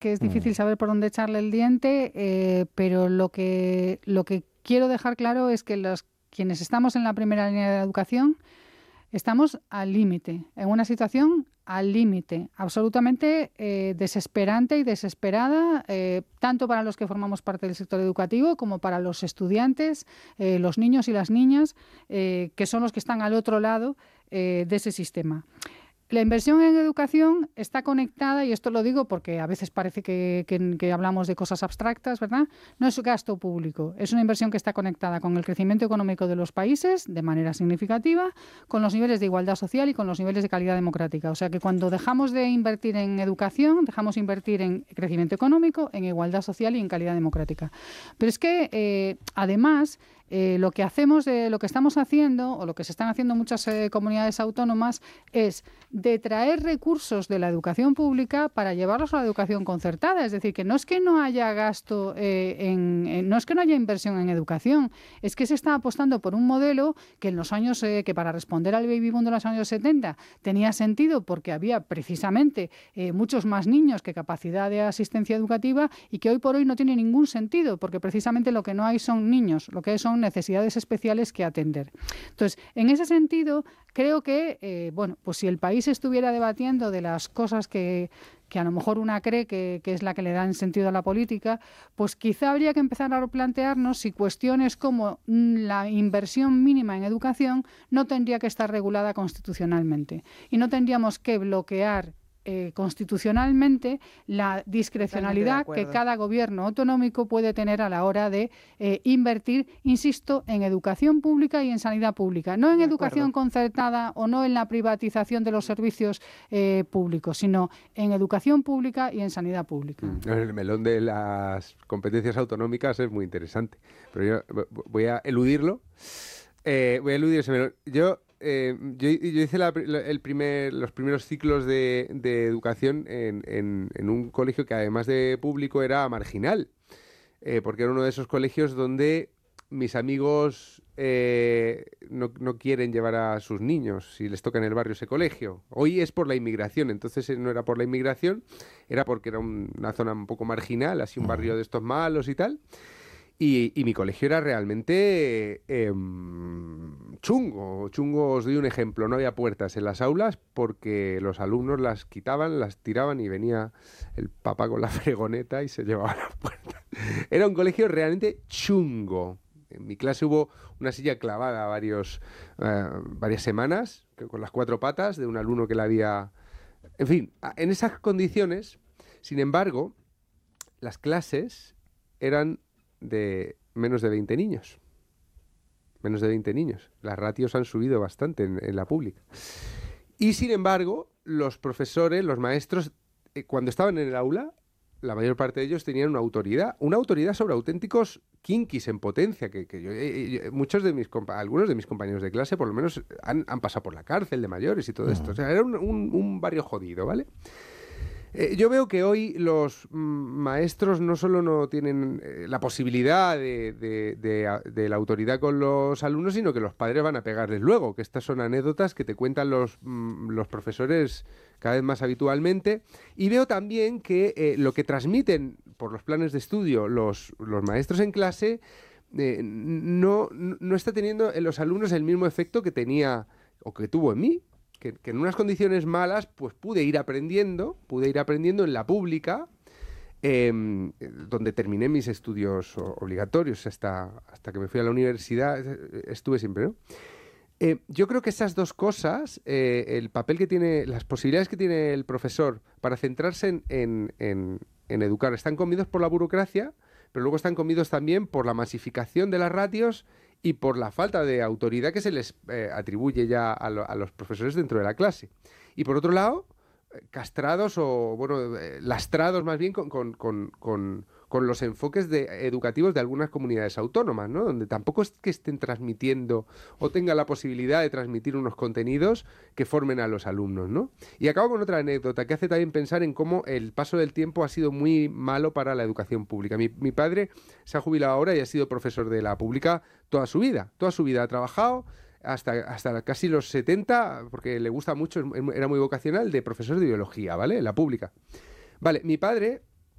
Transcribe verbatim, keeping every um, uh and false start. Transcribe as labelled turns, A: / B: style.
A: que es difícil saber por dónde echarle el diente, eh, pero lo que, lo que quiero dejar claro es que los, quienes estamos en la primera línea de la educación estamos al límite, en una situación al límite, absolutamente eh, desesperante y desesperada, eh, tanto para los que formamos parte del sector educativo como para los estudiantes, eh, los niños y las niñas, eh, que son los que están al otro lado eh, de ese sistema. La inversión en educación está conectada, y esto lo digo porque a veces parece que, que, que hablamos de cosas abstractas, ¿verdad? No es gasto público, es una inversión que está conectada con el crecimiento económico de los países de manera significativa, con los niveles de igualdad social y con los niveles de calidad democrática. O sea que cuando dejamos de invertir en educación, dejamos de invertir en crecimiento económico, en igualdad social y en calidad democrática. Pero es que, eh, además, Eh, lo que hacemos, eh, lo que estamos haciendo, o lo que se están haciendo muchas eh, comunidades autónomas, es detraer recursos de la educación pública para llevarlos a la educación concertada. Es decir, que no es que no haya gasto, eh, en, en, no es que no haya inversión en educación, es que se está apostando por un modelo que en los años, eh, que para responder al baby boom de los años setenta tenía sentido porque había precisamente eh, muchos más niños que capacidad de asistencia educativa, y que hoy por hoy no tiene ningún sentido porque precisamente lo que no hay son niños, lo que hay son necesidades especiales que atender. Entonces, en ese sentido, creo que, eh, bueno, pues si el país estuviera debatiendo de las cosas que, que a lo mejor una cree que, que es la que le dan sentido a la política, pues quizá habría que empezar a plantearnos si cuestiones como la inversión mínima en educación no tendría que estar regulada constitucionalmente y no tendríamos que bloquear Eh, constitucionalmente la discrecionalidad que cada gobierno autonómico puede tener a la hora de eh, invertir, insisto, en educación pública y en sanidad pública. No en de educación acuerdo. concertada o no en la privatización de los servicios eh, públicos, sino en educación pública y en sanidad pública.
B: El melón de las competencias autonómicas es muy interesante, pero yo voy a eludirlo. Eh, voy a eludir ese melón. Yo Eh, yo, yo hice la, la, el primer, los primeros ciclos de, de educación en, en, en un colegio que además de público era marginal, eh, porque era uno de esos colegios donde mis amigos eh, no, no quieren llevar a sus niños si les toca en el barrio ese colegio. Hoy es por la inmigración, entonces no era por la inmigración, era porque era un, una zona un poco marginal, así un barrio de estos malos y tal. Y, y mi colegio era realmente eh, chungo. Chungo, os doy un ejemplo. No había puertas en las aulas porque los alumnos las quitaban, las tiraban y venía el papá con la fregoneta y se llevaba la puerta. Era un colegio realmente chungo. En mi clase hubo una silla clavada varios, eh, varias semanas, con las cuatro patas de un alumno que la había... En fin, en esas condiciones, sin embargo, las clases eran de menos de veinte niños. Menos de veinte niños. Las ratios han subido bastante en, en la pública. Y sin embargo, los profesores, los maestros, eh, cuando estaban en el aula, la mayor parte de ellos tenían una autoridad, una autoridad sobre auténticos kinkis en potencia, que, que yo, eh, eh, muchos de mis algunos de mis compañeros de clase por lo menos han, han pasado por la cárcel de mayores y todo uh-huh. esto. O sea, era un, un, un barrio jodido, ¿vale? Eh, yo veo que hoy los mm, maestros no solo no tienen eh, la posibilidad de, de, de, de la autoridad con los alumnos, sino que los padres van a pegarles luego, que estas son anécdotas que te cuentan los, mm, los profesores cada vez más habitualmente. Y veo también que eh, lo que transmiten por los planes de estudio los, los maestros en clase eh, no, no está teniendo en los alumnos el mismo efecto que tenía o que tuvo en mí. Que, que en unas condiciones malas pues pude ir aprendiendo, pude ir aprendiendo en la pública, eh, donde terminé mis estudios obligatorios hasta, hasta que me fui a la universidad, estuve siempre, ¿no? Eh, yo creo que esas dos cosas, eh, el papel que tiene, las posibilidades que tiene el profesor para centrarse en, en, en, en educar, están comidos por la burocracia, pero luego están comidos también por la masificación de las ratios y por la falta de autoridad que se les eh, atribuye ya a, lo, a los profesores dentro de la clase. Y por otro lado, eh, castrados o, bueno, eh, lastrados más bien con, con, con, con, con los enfoques de, educativos de algunas comunidades autónomas, ¿no? Donde tampoco es que estén transmitiendo o tengan la posibilidad de transmitir unos contenidos que formen a los alumnos, ¿no? Y acabo con otra anécdota que hace también pensar en cómo el paso del tiempo ha sido muy malo para la educación pública. Mi, mi padre se ha jubilado ahora y ha sido profesor de la pública toda su vida. Toda su vida ha trabajado hasta, hasta casi los setenta, porque le gusta mucho, era muy vocacional, de profesor de biología, ¿vale? En la pública. Vale, mi padre